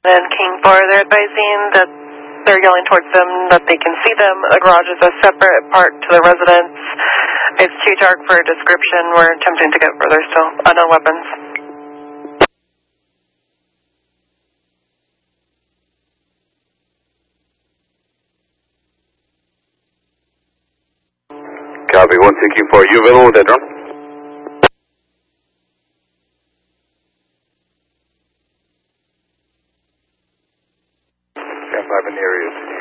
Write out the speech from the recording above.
and King 4, they're advising that they're yelling towards them that they can see them. The garage is a separate part to the residence. It's too dark for a description. We're attempting to get further still. Unknown weapons. Copy, 1-2-4. You available with that drone? Stand 5 in the area.